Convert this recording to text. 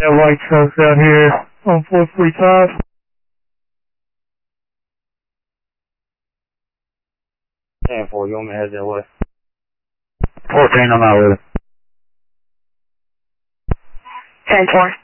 That white truck's out here on 445. 10-4, you want me to head that way? 14, I'm out with it. 10-4.